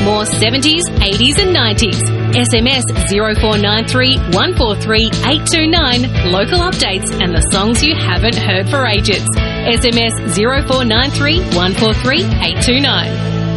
more 70s, 80s and 90s. SMS 0493 143 829, local updates and the songs you haven't heard for ages. SMS 0493 143 829.